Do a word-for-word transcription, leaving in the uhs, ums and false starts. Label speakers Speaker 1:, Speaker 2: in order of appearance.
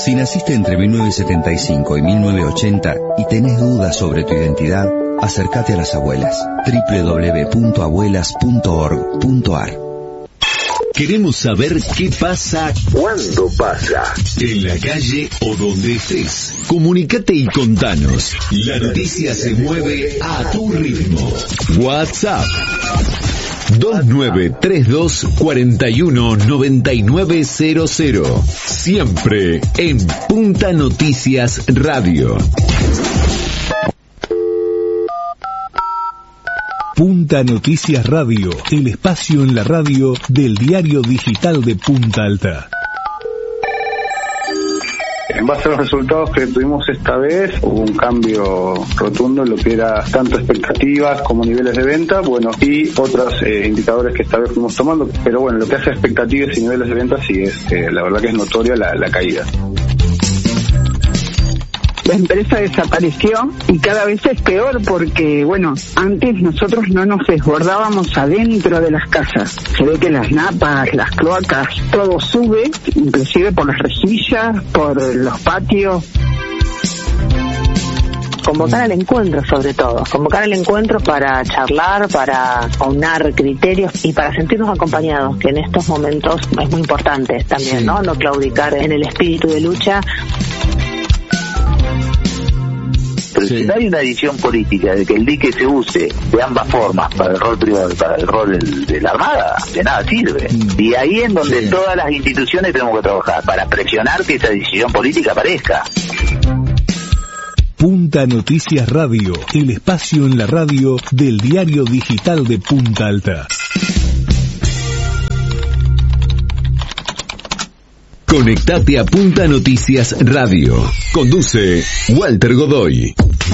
Speaker 1: Si naciste entre mil novecientos setenta y cinco y mil novecientos ochenta y tenés dudas sobre tu identidad, acércate a las abuelas. doble u doble u doble u punto abuelas punto org punto a r.
Speaker 2: Queremos saber qué pasa,
Speaker 3: cuándo pasa,
Speaker 2: en la calle o donde estés. Comunicate y contanos. La noticia se mueve a tu ritmo. WhatsApp dos nueve tres dos cuatro uno nueve nueve cero cero. Siempre en Punta Noticias Radio.
Speaker 4: Punta Noticias Radio, el espacio en la radio del diario digital de Punta Alta.
Speaker 5: En base a los resultados que tuvimos esta vez, hubo un cambio rotundo en lo que era tanto expectativas como niveles de venta, bueno, y otros eh, indicadores que esta vez fuimos tomando, pero bueno, lo que hace expectativas y niveles de venta sí es, eh, la verdad que es notoria la, la caída.
Speaker 6: La empresa desapareció y cada vez es peor porque, bueno, antes nosotros no nos desbordábamos adentro de las casas. Se ve que las napas, las cloacas, todo sube, inclusive por las rejillas, por los patios.
Speaker 7: Convocar al encuentro sobre todo, convocar al encuentro para charlar, para aunar criterios y para sentirnos acompañados, que en estos momentos es muy importante también, sí. ¿no? No claudicar en el espíritu de lucha.
Speaker 3: Pero sí. Si no hay una decisión política de que el dique se use de ambas formas para el rol privado y para el rol del, de la Armada, de nada sirve. Mm. Y ahí es donde sí. todas las instituciones tenemos que trabajar para presionar que esa decisión política aparezca.
Speaker 4: Punta Noticias Radio, el espacio en la radio del diario digital de Punta Alta.
Speaker 2: Conectate a Punta Noticias Radio. Conduce Walter Godoy.